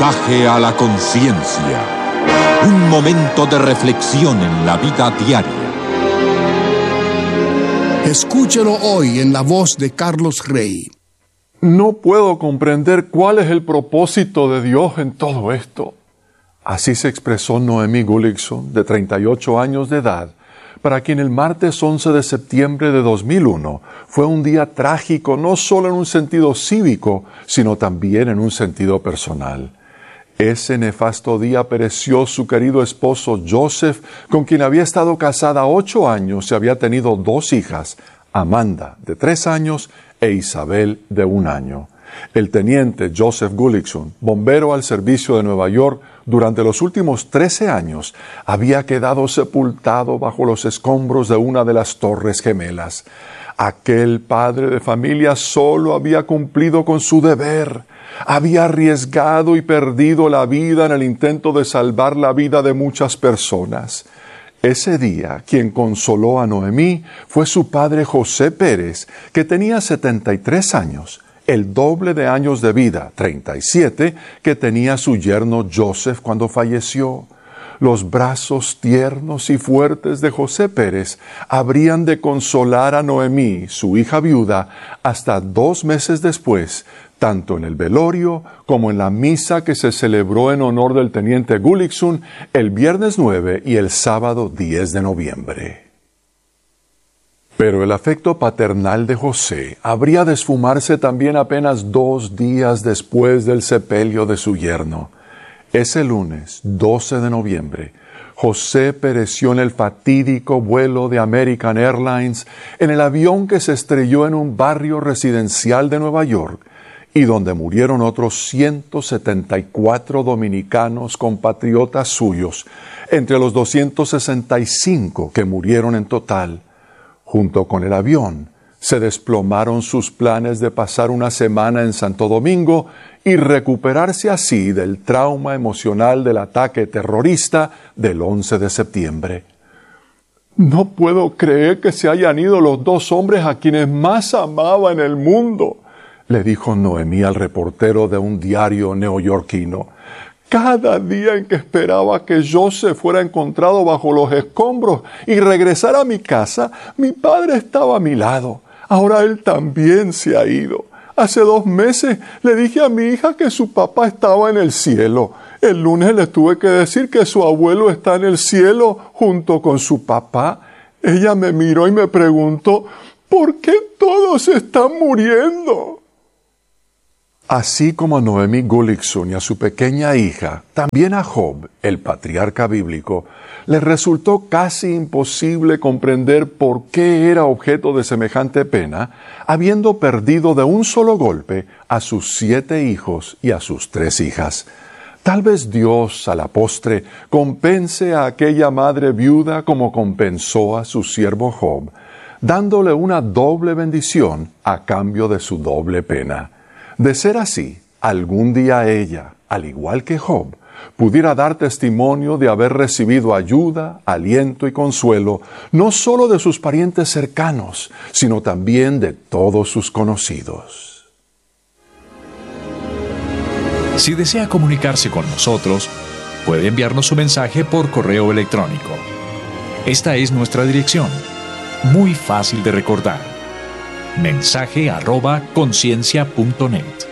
Mensaje a la conciencia. Un momento de reflexión en la vida diaria. Escúchelo hoy en la voz de Carlos Rey. No puedo comprender cuál es el propósito de Dios en todo esto. Así se expresó Noemí Gullickson, de 38 años de edad, para quien el martes 11 de septiembre de 2001 fue un día trágico no solo en un sentido cívico, sino también en un sentido personal. Ese nefasto día pereció su querido esposo Joseph, con quien había estado casada 8 años y había tenido 2 hijas, Amanda, de 3 años, e Isabel, de 1 año. El teniente Joseph Gullickson, bombero al servicio de Nueva York, durante los últimos 13 años, había quedado sepultado bajo los escombros de una de las Torres Gemelas. Aquel padre de familia solo había cumplido con su deber. Había arriesgado y perdido la vida en el intento de salvar la vida de muchas personas. Ese día, quien consoló a Noemí fue su padre José Pérez, que tenía 73 años, el doble de años de vida, 37, que tenía su yerno Joseph cuando falleció. Los brazos tiernos y fuertes de José Pérez habrían de consolar a Noemí, su hija viuda, hasta 2 meses después, tanto en el velorio como en la misa que se celebró en honor del teniente Gullickson el viernes 9 y el sábado 10 de noviembre. Pero el afecto paternal de José habría de esfumarse también apenas 2 días después del sepelio de su yerno. Ese lunes, 12 de noviembre, José pereció en el fatídico vuelo de American Airlines en el avión que se estrelló en un barrio residencial de Nueva York y donde murieron otros 174 dominicanos compatriotas suyos, entre los 265 que murieron en total. Junto con el avión, se desplomaron sus planes de pasar una semana en Santo Domingo y recuperarse así del trauma emocional del ataque terrorista del 11 de septiembre. No puedo creer que se hayan ido los 2 hombres a quienes más amaba en el mundo, le dijo Noemí al reportero de un diario neoyorquino. Cada día en que esperaba que Joseph fuera encontrado bajo los escombros y regresara a mi casa, mi padre estaba a mi lado. Ahora él también se ha ido. Hace 2 meses le dije a mi hija que su papá estaba en el cielo. El lunes le tuve que decir que su abuelo está en el cielo junto con su papá. Ella me miró y me preguntó, ¿por qué todos están muriendo? Así como a Noemí Gullickson y a su pequeña hija, también a Job, el patriarca bíblico, le resultó casi imposible comprender por qué era objeto de semejante pena, habiendo perdido de un solo golpe a sus 7 hijos y a sus 3 hijas. Tal vez Dios, a la postre, compense a aquella madre viuda como compensó a su siervo Job, dándole una doble bendición a cambio de su doble pena. De ser así, algún día ella, al igual que Job, pudiera dar testimonio de haber recibido ayuda, aliento y consuelo, no solo de sus parientes cercanos, sino también de todos sus conocidos. Si desea comunicarse con nosotros, puede enviarnos su mensaje por correo electrónico. Esta es nuestra dirección, muy fácil de recordar. mensaje@conciencia.net.